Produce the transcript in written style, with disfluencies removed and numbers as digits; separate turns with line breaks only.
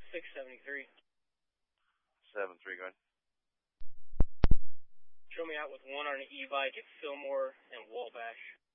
673.
73, go ahead.
Show me out with one on an e-bike at Fillmore and Wabash.